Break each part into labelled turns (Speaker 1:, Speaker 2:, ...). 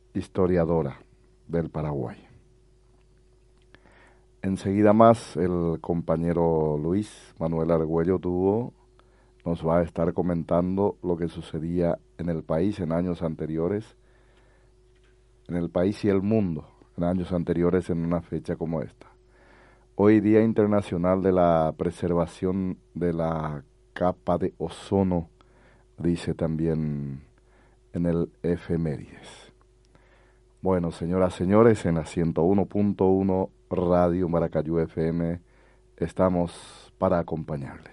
Speaker 1: historiadora del Paraguay. Enseguida más el compañero Luis Manuel Argüello Dúo nos va a estar comentando lo que sucedía en el país en años anteriores, en el país y el mundo en años anteriores en una fecha como esta. Hoy Día Internacional de la Preservación de la Capa de Ozono, dice también en el efemérides. Bueno, señoras, señores, en la 101.1 Radio Maracayú FM estamos para acompañarles.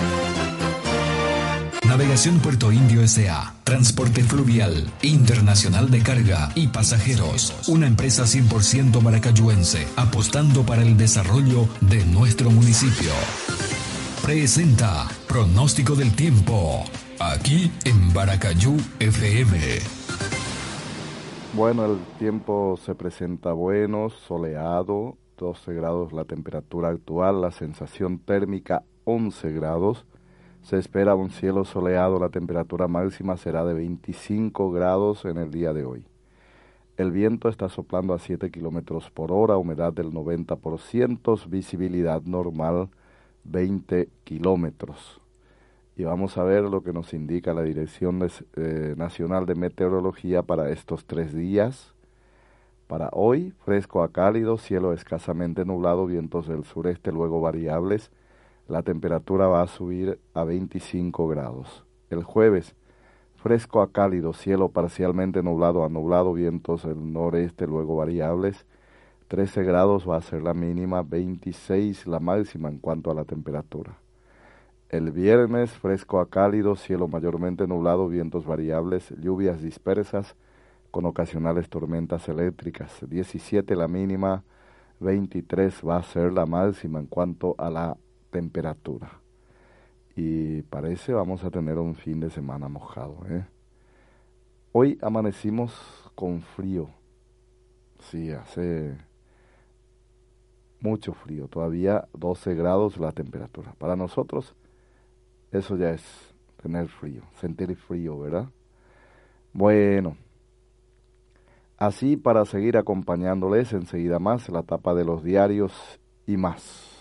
Speaker 2: Navegación Puerto Indio S.A. Transporte fluvial, internacional de carga y pasajeros. Una empresa 100% maracayuense, apostando para el desarrollo de nuestro municipio. Presenta Pronóstico del Tiempo, aquí en Maracayú FM.
Speaker 1: Bueno, el tiempo se presenta bueno, soleado, 12 grados la temperatura actual, la sensación térmica 11 grados. Se espera un cielo soleado, la temperatura máxima será de 25 grados en el día de hoy. El viento está soplando a 7 kilómetros por hora, humedad del 90%, visibilidad normal 20 kilómetros. Y vamos a ver lo que nos indica la Dirección Nacional de Meteorología para estos 3 días. Para hoy, fresco a cálido, cielo escasamente nublado, vientos del sureste luego variables. La temperatura va a subir a 25 grados. El jueves, fresco a cálido, cielo parcialmente nublado a nublado, vientos del noreste luego variables. 13 grados va a ser la mínima, 26 la máxima en cuanto a la temperatura. El viernes, fresco a cálido, cielo mayormente nublado, vientos variables, lluvias dispersas con ocasionales tormentas eléctricas. 17 la mínima, 23 va a ser la máxima en cuanto a la temperatura. Y parece vamos a tener un fin de semana mojado, Hoy amanecimos con frío. Sí, hace mucho frío. Todavía 12 grados la temperatura. Para nosotros eso ya es tener frío, sentir frío, ¿verdad? Bueno, así para seguir acompañándoles enseguida más la tapa de los diarios y más.